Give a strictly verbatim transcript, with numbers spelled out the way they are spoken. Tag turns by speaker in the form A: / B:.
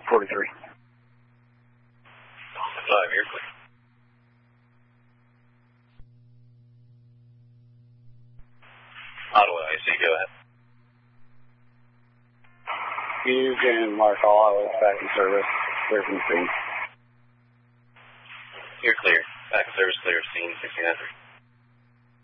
A: forty-three.
B: five, you're clear. Ottawa, I see, go ahead.
A: You can mark all hours back in service, clear from the scene.
B: You're clear. Back in service, clear of scene, sixteen hundred.